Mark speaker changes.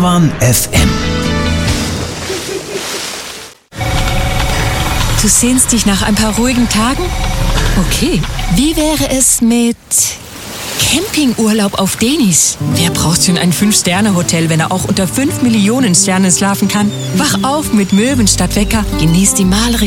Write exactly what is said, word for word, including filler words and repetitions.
Speaker 1: Arvan F M.
Speaker 2: Du sehnst dich nach ein paar ruhigen Tagen? Okay. Wie wäre es mit Campingurlaub auf Denis? Wer braucht schon ein Fünf-Sterne-Hotel, wenn er auch unter fünf Millionen Sternen schlafen kann? Wach auf mit Möwen statt Wecker, genieß die malerische